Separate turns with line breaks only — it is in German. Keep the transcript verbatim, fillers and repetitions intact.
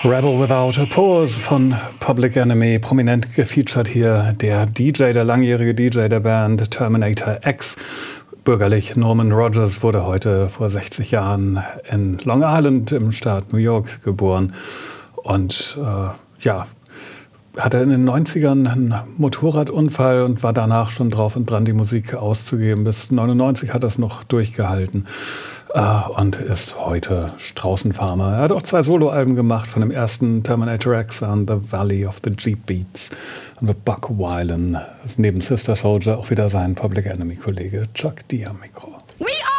Rebel Without a Pause von Public Enemy, prominent gefeatured hier der D J, der langjährige D J der Band Terminator X. Bürgerlich Norman Rogers wurde heute vor sechzig Jahren in Long Island im Staat New York geboren und äh, ja, hatte in den neunzigern einen Motorradunfall und war danach schon drauf und dran, die Musik auszugeben. Bis neunundneunzig hat er es noch durchgehalten äh, und ist heute Straußenfarmer. Er hat auch zwei Soloalben gemacht, von dem ersten Terminator X an The Valley of the Jeep Beats und The Buck Wylan. Das ist neben Sister Soldier auch wieder sein Public Enemy-Kollege Chuck D am Mikro.
We are